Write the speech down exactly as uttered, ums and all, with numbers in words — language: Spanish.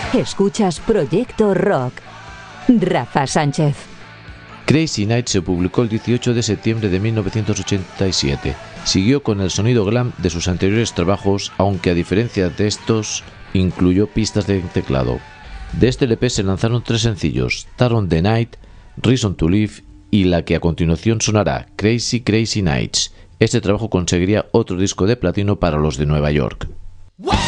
Escuchas Proyecto Rock. Rafa Sánchez. Crazy Night se publicó el dieciocho de septiembre de mil novecientos ochenta y siete. Siguió con el sonido glam de sus anteriores trabajos, aunque a diferencia de estos, incluyó pistas de teclado. De este L P se lanzaron tres sencillos: Turn on the Night, Reason to Live y la que a continuación sonará, Crazy Crazy Nights. Este trabajo conseguiría otro disco de platino para los de Nueva York.